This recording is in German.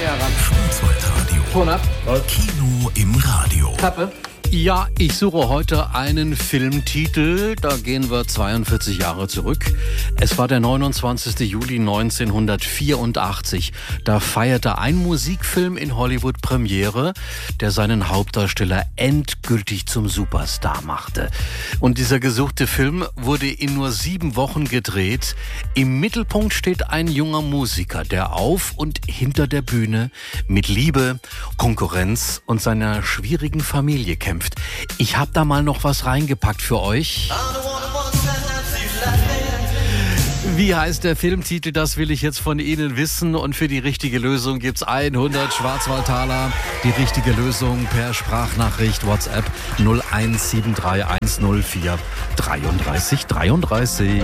näher ran. Schwarzwaldradio. Ton ab. Kino im Radio. Klappe. Ja, ich suche heute einen Filmtitel. Da gehen wir 42 Jahre zurück. Es war der 29. Juli 1984. Da feierte ein Musikfilm in Hollywood Premiere, der seinen Hauptdarsteller endgültig zum Superstar machte. Und dieser gesuchte Film wurde in nur 7 Wochen gedreht. Im Mittelpunkt steht ein junger Musiker, der auf und hinter der Bühne mit Liebe, Konkurrenz und seiner schwierigen Familie kämpft. Ich habe da mal noch was reingepackt für euch. Wie heißt der Filmtitel? Das will ich jetzt von Ihnen wissen. Und für die richtige Lösung gibt's 100 Schwarzwaldtaler. Die richtige Lösung per Sprachnachricht WhatsApp 0173104 33 33.